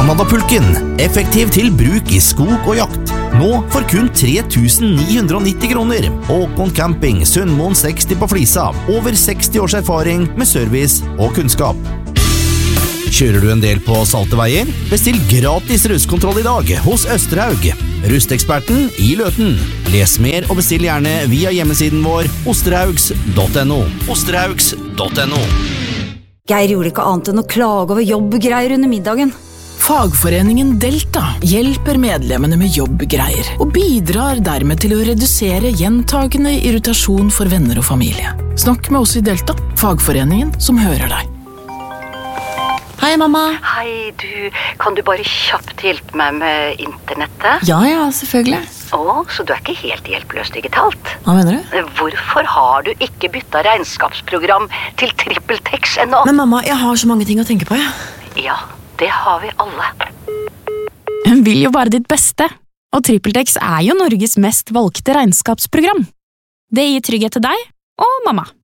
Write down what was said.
Canadapulken, effektiv til bruk i skog og jakt. Nå for kun 3.990 kroner. Håkon Camping, Sundmoen 60 på Flisa. Over 60 års erfaring med service og kunnskap. Kjører du en del på salte veier? Bestill gratis rustkontroll i dag hos Østerhaug. Rusteksperten i Løten. Les mer og bestill gjerne via hjemmesiden vår osterhaugs.no. Osterhaugs.no. Geir gjorde ikke annet enn å klage over jobbgreier under middagen. Fagforeningen Delta hjelper medlemmene med jobbgreier og bidrar dermed til å redusere gjentagende irritasjon for venner og familie. Snakk med oss i Delta, fagforeningen som hører deg. Hei, mamma. Hei, kan du bare kjapt hjelpe meg med internettet? Ja, selvfølgelig. Så du er ikke helt hjelpeløs digitalt? Hva mener du? Hvorfor har du ikke byttet regnskapsprogram til TrippelTex ennå? Men mamma, jeg har så mange ting å tenke på, jeg. Ja, det har vi alle. Hun vil jo bare ditt beste, og TrippelTex er jo Norges mest valgte regnskapsprogram. Det gir trygghet til deg og mamma.